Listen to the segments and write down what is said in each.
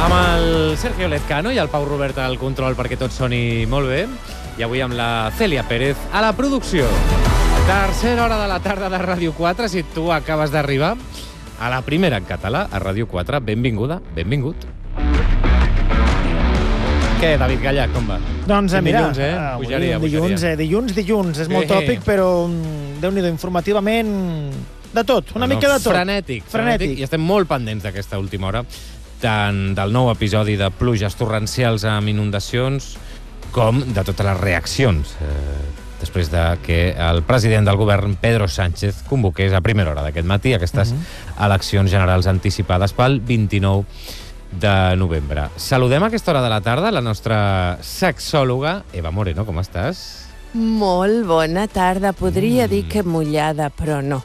Amb el Sergio Lezcano i el Pau Robert al control perquè tot soni molt bé. I avui amb la Cèlia Pérez a la producció. Tercera hora de la tarda de Ràdio 4. Si tu acabes d'arribar a la primera en català, a Ràdio 4, benvinguda, benvingut. Què, David Gallà, com va? Doncs mira, dilluns, dilluns. És molt tòpic, però Déu-n'hi-do, informativament, de tot, una mica de tot. Frenètic. I estem molt pendents d'aquesta última hora, tant del nou episodi de pluges torrencials amb inundacions, com de totes les reaccions, després de que el president del govern, Pedro Sánchez, convoqués a primera hora d'aquest matí aquestes eleccions generals anticipades pel 29 de novembre. Saludem a aquesta hora de la tarda la nostra sexòloga, Eva Moreno, com estàs? Molt bona tarda. Podria dir que mullada, però no.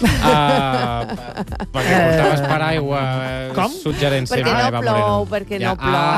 Perquè portaves paraigua. Com? Suggerent sempre, Eva Moreno. Perquè no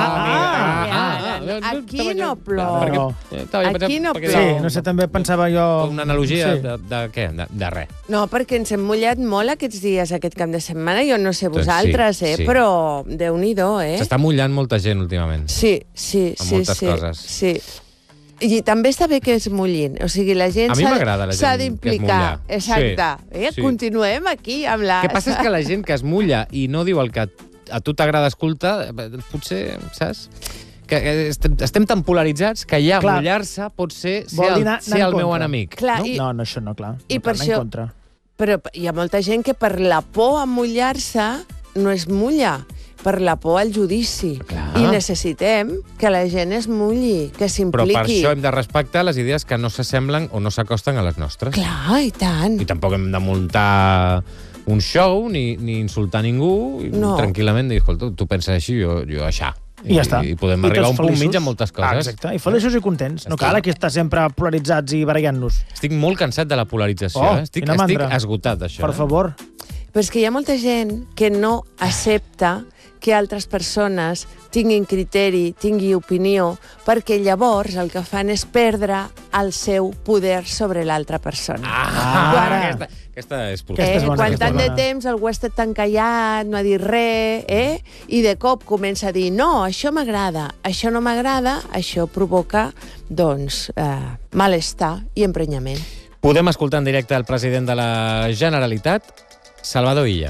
plou. Aquí no plou. Aquí no plou. Sí, no sé, també pensava jo... Una analogia de què? De res. No, perquè ens hem mullat molt aquests dies, aquest cap de setmana. Jo no sé vosaltres, sí. però Déu-n'hi-do, S'està mullant molta gent últimament. Sí. Amb moltes coses. Sí. I també està bé que es mullin. O sigui, la gent s'ha d'implicar. Exacte. Sí. Continuem aquí amb la... El que passa és que la gent que es mulla i no diu el que a tu t'agrada escoltar, potser, saps? Que estem tan polaritzats que ja mullar-se pot ser el meu enemic. Clar, no, això no, clar. I per això... Però hi ha molta gent que per la por a mullar-se no es mulla, per la por al judici. Clar. I necessitem que la gent es mulli, que s'impliqui. Però per això hem de respectar les idees que no s'assemblen o no s'acosten a les nostres. Clar, i tant. I tampoc hem de muntar un show ni insultar ningú. No. Tranquil·lament dir, escolta, tu penses així, jo això. I ja està. I podem arribar a un punt mig en moltes coses. Exacte, i feliços i contents. No cal aquí estar sempre polaritzats i barallant-nos. Estic molt cansat de la polarització. Estic esgotat d'això. Per favor. Però és que hi ha molta gent que no accepta que altres persones tinguin criteri, tinguin opinió, perquè llavors el que fan és perdre el seu poder sobre l'altra persona. Aquesta és bona. Quan tant de temps algú ha estat tan callat, no ha dit res, i de cop comença a dir no, això m'agrada, això no m'agrada, això provoca, doncs, malestar i emprenyament. Podem escoltar en directe el president de la Generalitat, Salvador Illa.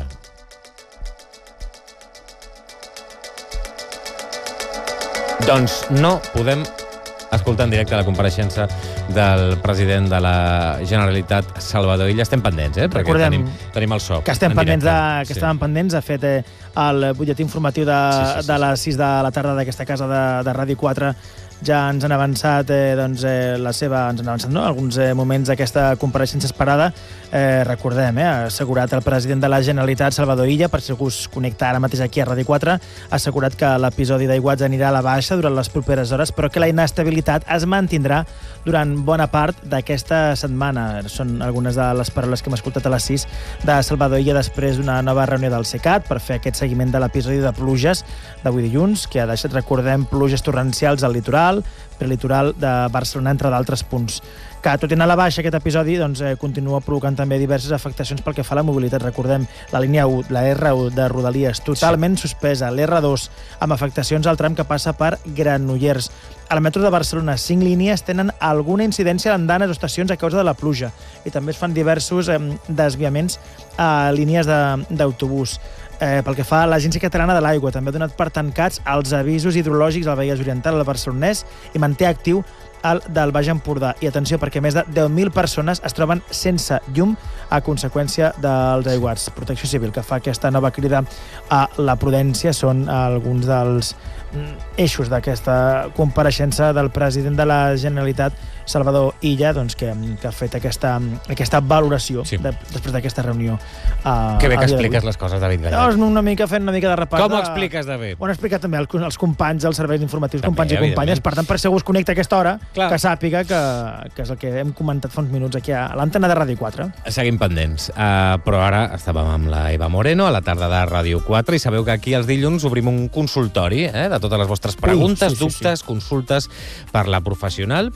Doncs no podem escoltar en directe la compareixença del president de la Generalitat, Salvador Illa. Estem pendents, perquè tenim el so. Que estem pendents, que estàvem pendents. Ha fet el butlletí informatiu de les 6 de la tarda d'aquesta casa de Ràdio 4. Ja ens han avançat, ens han avançat alguns moments d'aquesta compareixença esperada. Recordem, ha assegurat el president de la Generalitat, Salvador Illa, per si algú es connecta ara mateix aquí a Ràdio 4, ha assegurat que l'episodi d'aiguats anirà a la baixa durant les properes hores, però que la inestabilitat es mantindrà durant bona part d'aquesta setmana. Són algunes de les paraules que hem escoltat a les 6 de Salvador Illa després d'una nova reunió del CECAT per fer aquest seguiment de l'episodi de pluges d'avui dilluns, que ha deixat, recordem, pluges torrencials al litoral, prelitoral de Barcelona, entre d'altres punts. Que, tot i anar a la baixa, aquest episodi continua provocant també diverses afectacions pel que fa a la mobilitat. Recordem, la línia 1, la R1 de Rodalies, totalment suspesa. L'R2, amb afectacions al tram que passa per Granollers. Al metro de Barcelona, 5 línies tenen alguna incidència a andanes o estacions a causa de la pluja. I també es fan diversos desviaments a línies d'autobús. Pel que fa a l'Agència Catalana de l'Aigua, també ha donat per tancats els avisos hidrològics al Vallès Oriental, al Barcelonès, i manté actiu el del Baix Empordà. I atenció, perquè més de 10.000 persones es troben sense llum a conseqüència dels aiguats. Protecció Civil, que fa aquesta nova crida a la prudència, són alguns dels eixos d'aquesta compareixença del president de la Generalitat, Salvador Illa, que ha fet aquesta valoració després d'aquesta reunió. Que bé que expliques les coses, David Gallà. Fent una mica de repàs. Com ho expliques, David? Ho han explicat també els companys dels serveis informatius, companys i companyes. Per tant, per si algú es connecta a aquesta hora, que sàpiga que és el que hem comentat fa uns minuts aquí a l'antena de Ràdio 4. Seguim pendents. Però ara estàvem amb la Eva Moreno a la tarda de Ràdio 4 i sabeu que aquí els dilluns obrim un consultori de totes les vostres preguntes, dubtes, consultes per la professional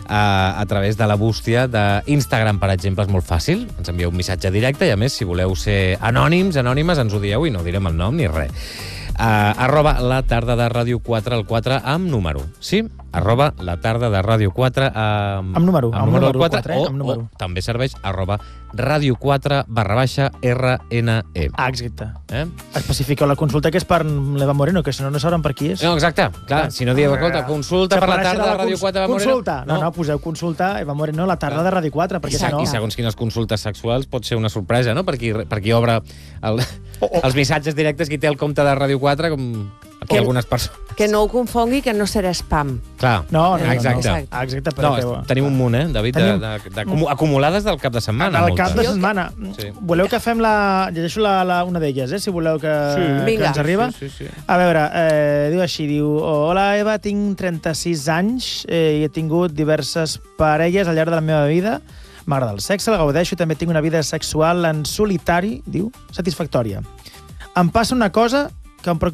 a través de la bústia d'Instagram, per exemple. És molt fàcil, ens envieu un missatge directe i, a més, si voleu ser anònims, anònimes, ens ho dieu i no direm el nom ni res. arroba la tarda de Ràdio 4 al 4 amb número. Sí? Arroba la tarda de Ràdio 4 amb número. Amb número 4, 4 amb número. o també serveix arroba Ràdio 4/RNE. Exacte. Especifiqueu la consulta que és per l'Eva Moreno, que si no sabran per qui és. No, exacte. Clar, si no dieu, escolta, consulta per la tarda de Ràdio 4 Eva Moreno. Consulta. No, poseu consulta Eva Moreno la tarda de Ràdio 4, perquè si no... I segons quines consultes sexuals pot ser una sorpresa, no? Per qui obre els missatges directes, qui té el compte de Ràdio 4, com algunes persones. Que no ho confongui, que no serà spam. Clar, no. Exacte. Però tenim un munt, David, acumulades del cap de setmana. Del cap de setmana. Sí. Voleu que fem llegeixo una d'elles, si voleu que ens arriba? Sí. A veure, diu així, hola Eva, tinc 36 anys i he tingut diverses parelles al llarg de la meva vida. M'agrada el sexe, el gaudeixo i també tinc una vida sexual en solitari, diu, satisfactòria. Em passa una cosa que em preocupa